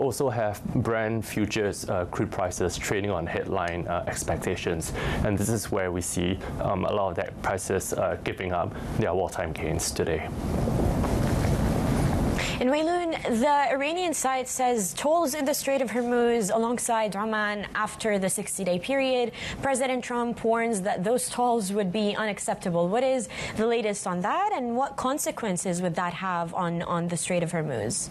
also have Brent futures crude prices trading on headline expectations, and this is where we see a lot of that prices giving up their wartime gains today. In Wei Lun, the Iranian side says tolls in the Strait of Hormuz alongside Oman after the 60-day period. President Trump warns that those tolls would be unacceptable. What is the latest on that, and what consequences would that have on the Strait of Hormuz?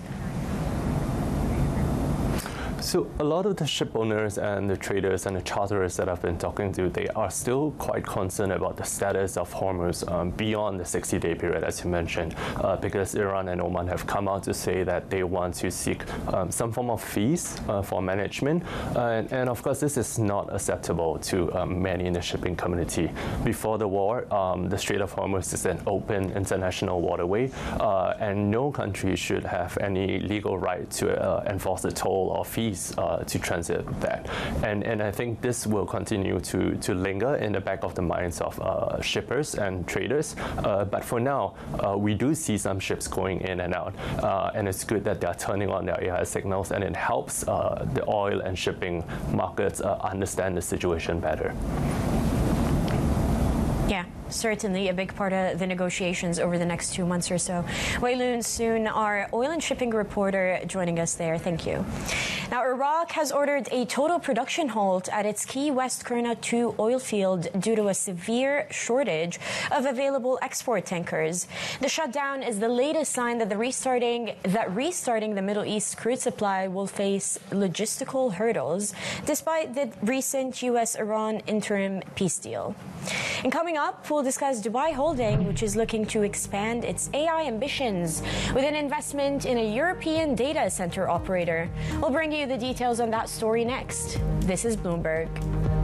So a lot of the ship owners and the traders and the charterers that I've been talking to, they are still quite concerned about the status of Hormuz beyond the 60-day period, as you mentioned, because Iran and Oman have come out to say that they want to seek some form of fees for management. And of course, this is not acceptable to many in the shipping community. Before the war, the Strait of Hormuz is an open international waterway, and no country should have any legal right to enforce a toll or fees to transit that. And I think this will continue to linger in the back of the minds of shippers and traders. But for now, we do see some ships going in and out. And it's good that they are turning on their AI signals, and it helps the oil and shipping markets understand the situation better. Yeah, certainly a big part of the negotiations over the next 2 months or so. Wei Lun Soon, our oil and shipping reporter, joining us there. Thank you. Now, Iraq has ordered a total production halt at its Key West Kurna 2 oil field due to a severe shortage of available export tankers. The shutdown is the latest sign that restarting the Middle East crude supply will face logistical hurdles, despite the recent U.S.-Iran interim peace deal. And coming up, we'll discuss Dubai Holding, which is looking to expand its AI ambitions with an investment in a European data center operator. We'll bring you the details on that story next. This is Bloomberg.